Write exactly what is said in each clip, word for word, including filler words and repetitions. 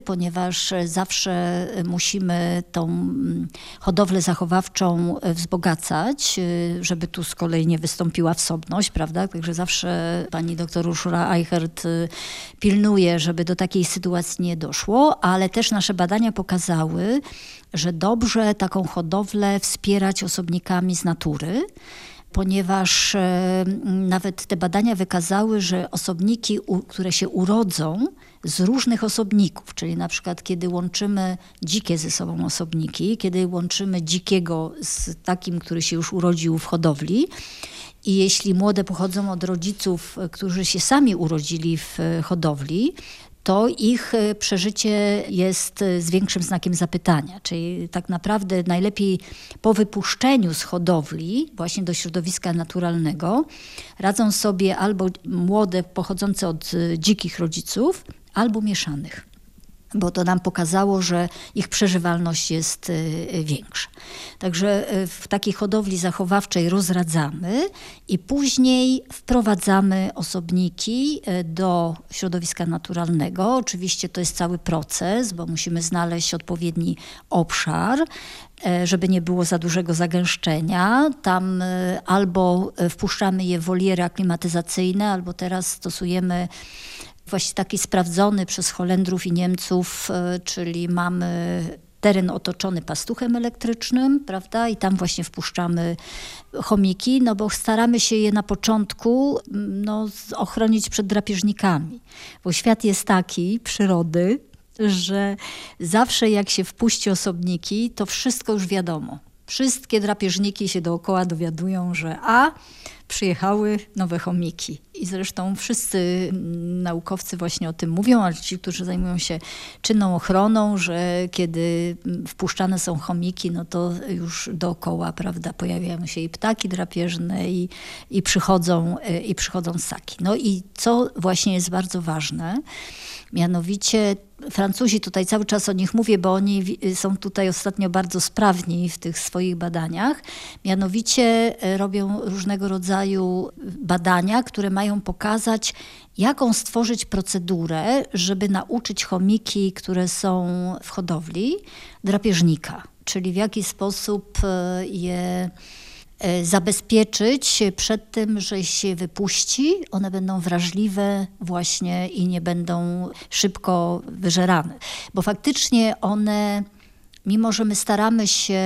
ponieważ zawsze musimy tą hodowlę zachowawczą wzbogacać, żeby tu z kolei nie wystąpiła wsobność, prawda? Także zawsze pani doktor Urszula Eichert pilnuje, żeby do takiej sytuacji nie doszło, ale też nasze badania pokazały, że dobrze taką hodowlę wspierać osobnikami z natury, ponieważ e, nawet te badania wykazały, że osobniki, u, które się urodzą z różnych osobników, czyli na przykład kiedy łączymy dzikie ze sobą osobniki, kiedy łączymy dzikiego z takim, który się już urodził w hodowli, i jeśli młode pochodzą od rodziców, którzy się sami urodzili w hodowli, to ich przeżycie jest z większym znakiem zapytania. Czyli tak naprawdę najlepiej po wypuszczeniu z hodowli właśnie do środowiska naturalnego radzą sobie albo młode pochodzące od dzikich rodziców, albo mieszanych. Bo to nam pokazało, że ich przeżywalność jest większa. Także w takiej hodowli zachowawczej rozradzamy i później wprowadzamy osobniki do środowiska naturalnego. Oczywiście to jest cały proces, bo musimy znaleźć odpowiedni obszar, żeby nie było za dużego zagęszczenia. Tam albo wpuszczamy je w woliery aklimatyzacyjne, albo teraz stosujemy właśnie taki sprawdzony przez Holendrów i Niemców, czyli mamy teren otoczony pastuchem elektrycznym, prawda? I tam właśnie wpuszczamy chomiki, no bo staramy się je na początku no, ochronić przed drapieżnikami. Bo świat jest taki, przyrody, że zawsze jak się wpuści osobniki, to wszystko już wiadomo. Wszystkie drapieżniki się dookoła dowiadują, że a przyjechały nowe chomiki. I zresztą wszyscy naukowcy właśnie o tym mówią, ale ci, którzy zajmują się czynną ochroną, że kiedy wpuszczane są chomiki, no to już dookoła, prawda, pojawiają się i ptaki drapieżne i, i, przychodzą, i przychodzą ssaki. No i co właśnie jest bardzo ważne, mianowicie Francuzi, tutaj cały czas o nich mówię, bo oni są tutaj ostatnio bardzo sprawni w tych swoich badaniach. Mianowicie robią różnego rodzaju badania, które mają pokazać, jaką stworzyć procedurę, żeby nauczyć chomiki, które są w hodowli, drapieżnika. Czyli w jaki sposób je zabezpieczyć przed tym, że się wypuści, one będą wrażliwe właśnie i nie będą szybko wyżerane. Bo faktycznie one, mimo że my staramy się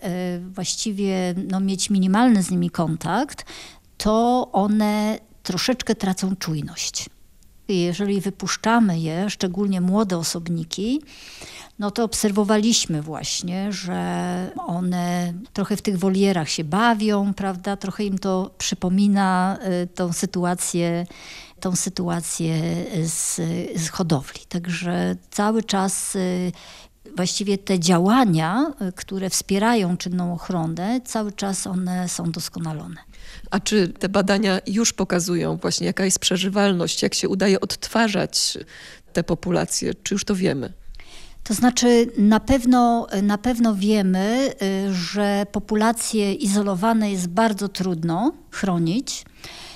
właściwie no, mieć minimalny z nimi kontakt, to one troszeczkę tracą czujność. Jeżeli wypuszczamy je, szczególnie młode osobniki, no to obserwowaliśmy właśnie, że one trochę w tych wolierach się bawią, prawda? Trochę im to przypomina y, tą sytuację, tą sytuację z, z hodowli. Także cały czas y, właściwie te działania, y, które wspierają czynną ochronę, cały czas one są doskonalone. A czy te badania już pokazują właśnie, jaka jest przeżywalność, jak się udaje odtwarzać te populacje? Czy już to wiemy? To znaczy na pewno, na pewno wiemy, że populacje izolowane jest bardzo trudno chronić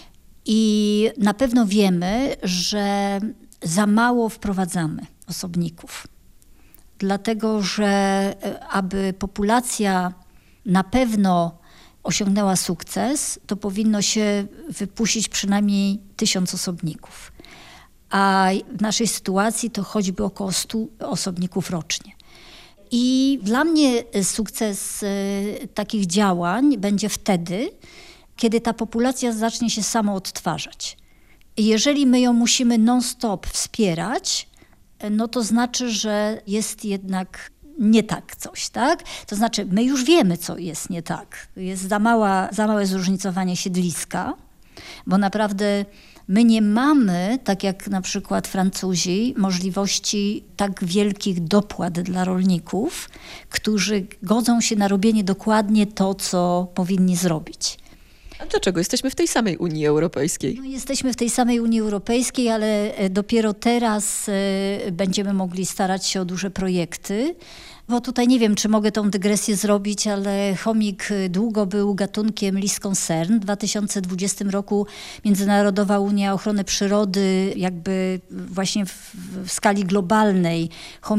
i na pewno wiemy, że za mało wprowadzamy osobników. Dlatego, że aby populacja na pewno osiągnęła sukces, to powinno się wypuścić przynajmniej tysiąc osobników. A w naszej sytuacji to choćby około stu osobników rocznie. I dla mnie sukces y, takich działań będzie wtedy, kiedy ta populacja zacznie się samo odtwarzać. I jeżeli my ją musimy non-stop wspierać, no to znaczy, że jest jednak nie tak coś, tak? To znaczy, my już wiemy, co jest nie tak. Jest za, mała, za małe zróżnicowanie siedliska, bo naprawdę my nie mamy, tak jak na przykład Francuzi, możliwości tak wielkich dopłat dla rolników, którzy godzą się na robienie dokładnie to, co powinni zrobić. A dlaczego? Jesteśmy w tej samej Unii Europejskiej. No, jesteśmy w tej samej Unii Europejskiej, ale dopiero teraz e, będziemy mogli starać się o duże projekty. Bo tutaj nie wiem, czy mogę tą dygresję zrobić, ale chomik długo był gatunkiem Lis concern. W dwa tysiące dwudziestym roku Międzynarodowa Unia Ochrony Przyrody jakby właśnie w, w skali globalnej